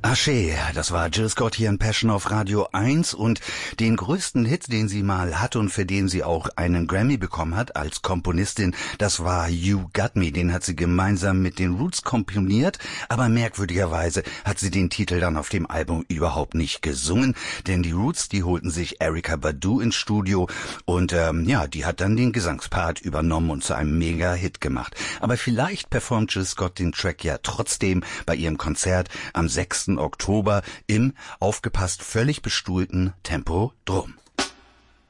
Asche, das war Jill Scott hier in Passion auf Radio 1 und den größten Hit, den sie mal hat und für den sie auch einen Grammy bekommen hat als Komponistin, das war You Got Me. Den hat sie gemeinsam mit den Roots komponiert, aber merkwürdigerweise hat sie den Titel dann auf dem Album überhaupt nicht gesungen, denn die Roots, die holten sich Erykah Badu ins Studio und die hat dann den Gesangspart übernommen und zu einem Mega-Hit gemacht. Aber vielleicht performt Jill Scott den Track ja trotzdem bei ihrem Konzert am 6. Oktober im, aufgepasst, völlig bestuhlten Tempodrom.